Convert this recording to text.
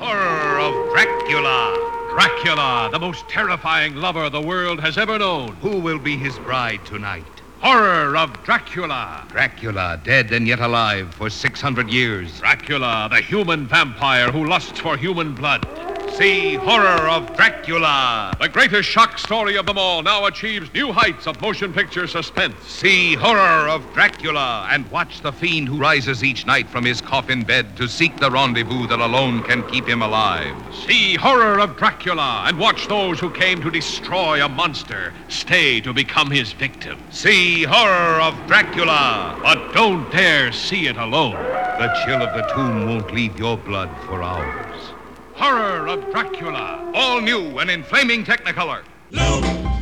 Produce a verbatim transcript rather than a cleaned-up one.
Horror of Dracula. Dracula, the most terrifying lover the world has ever known. Who will be his bride tonight? Horror of Dracula. Dracula, dead and yet alive for six hundred years. Dracula, the human vampire who lusts for human blood. See Horror of Dracula. The greatest shock story of them all now achieves new heights of motion picture suspense. See Horror of Dracula and watch the fiend who rises each night from his coffin bed to seek the rendezvous that alone can keep him alive. See Horror of Dracula and watch those who came to destroy a monster stay to become his victim. See Horror of Dracula. But don't dare see it alone. The chill of the tomb won't leave your blood for hours. Horror of Dracula. All new and in flaming Technicolor. No.